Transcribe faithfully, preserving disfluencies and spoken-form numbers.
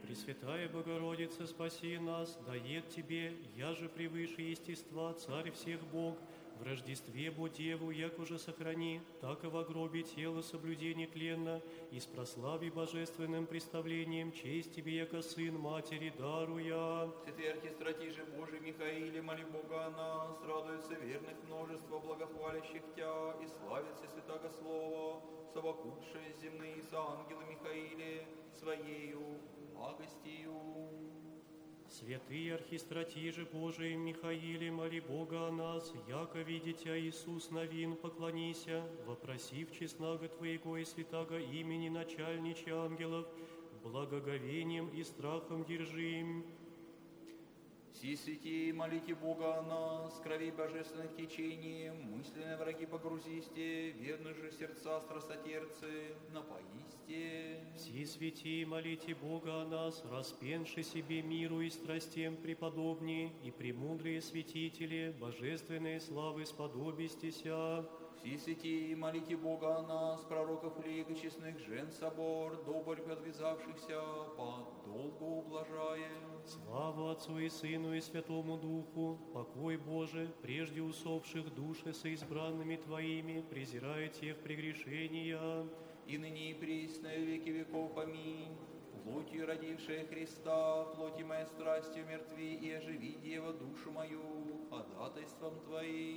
Пресвятая Богородица, спаси нас, дает Тебе, я же превыше естества, Царь всех Бог, в Рождестве Бо Деву, як уже сохрани, так и во гробе тело соблюдение тленно, и с прослави божественным представлением честь Тебе, яко Сын Матери, даруя. Святый архистратиже Божий Михаиле, моли Бога о нас, радуется верных множество благохвалящих Тя, и славится святаго Слова, совокупшие земные с ангелы Михаиле, Своею благостью. Святые архистратиже Божий Михаиле, моли Бога о нас, яко видитя Иисус новин, поклонися, вопросив честного Твоего и святаго имени начальнича ангелов, благоговением и страхом держим. Си святей, молите Бога о нас, крови божественных течений, мысленные враги погрузисте, верны же сердца страстотерцы, напоисте. Си святей, молите Бога о нас, распенши себе миру и страстям преподобнее, и премудрые святители, божественные славы сподобистеся. Си святей, молите Бога о нас, пророков лик и честных жен собор, добрь подвязавшихся, по долгу ублажаем. Слава Отцу и Сыну и Святому Духу, покой Божий, прежде усопших души со избранными Твоими, презирая тех прегрешения. И ныне и присно, и веки веков, аминь. Плотью родившая Христа, плоти моей страстью мертви, и оживи, Дева, душу мою, ходатайством Твоим.